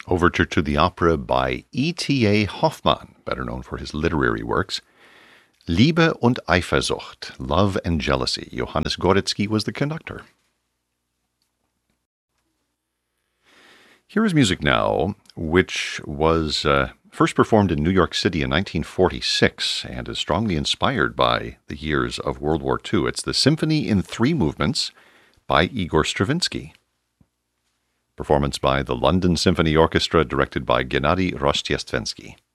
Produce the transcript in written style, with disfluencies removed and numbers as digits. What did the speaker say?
Overture to the opera by E.T.A. Hoffmann, better known for his literary works. Liebe und Eifersucht, Love and Jealousy. Johannes Gorecki was the conductor. Here is music now, which was first performed in New York City in 1946 and is strongly inspired by the years of World War II. It's the Symphony in Three Movements by Igor Stravinsky. Performance by the London Symphony Orchestra, directed by Gennady Rostistvensky.